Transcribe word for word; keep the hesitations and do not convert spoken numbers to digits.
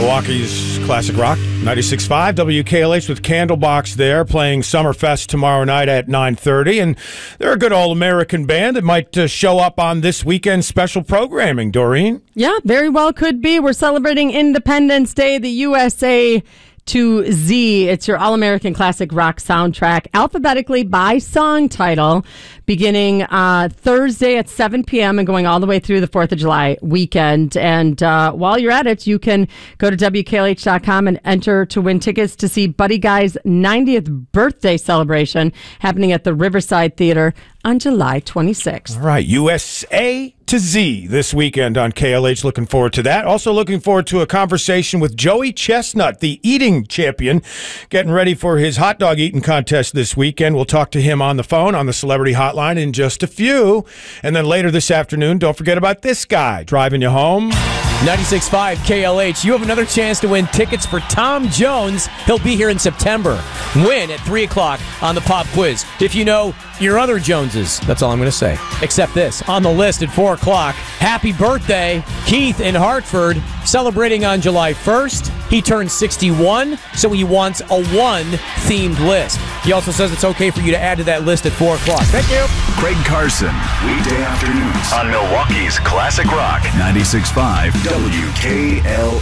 Milwaukee's Classic Rock, ninety-six point five W K L H with Candlebox there, playing Summerfest tomorrow night at nine thirty. And they're a good all-American band that might uh, show up on this weekend's special programming, Doreen. Yeah, very well could be. We're celebrating Independence Day, the U S A to Z. It's your All-American Classic Rock soundtrack, alphabetically by song title, beginning uh, Thursday at seven p.m. and going all the way through the fourth of July weekend. And uh, while you're at it, you can go to W K L H dot com and enter to win tickets to see Buddy Guy's ninetieth birthday celebration happening at the Riverside Theater on July twenty-sixth. All right, U S A to Z this weekend on K L H. Looking forward to that. Also looking forward to a conversation with Joey Chestnut, the eating champion, getting ready for his hot dog eating contest this weekend. We'll talk to him on the phone on the Celebrity Hotline in just a few. And then later this afternoon, don't forget about this guy driving you home. ninety-six point five K L H. You have another chance to win tickets for Tom Jones. He'll be here in September. Win at three o'clock on the Pop Quiz. If you know your other Joneses, that's all I'm going to say. Except this, on the list at four o'clock, happy birthday, Keith in Hartford, celebrating on July first. He turns sixty-one, so he wants a one-themed list. He also says it's okay for you to add to that list at four o'clock. Thank you. Craig Carson, weekday afternoons on Milwaukee's Classic Rock, ninety-six point five W K L